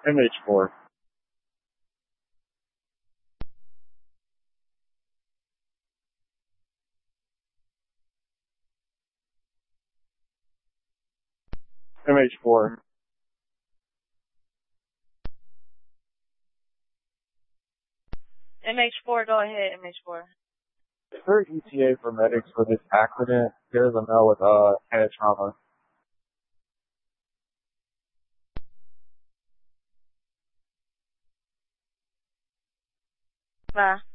MH4. MH4. MH4, go ahead, MH4. Is there an ETA for medics for this accident? There's a male with head trauma. Bye.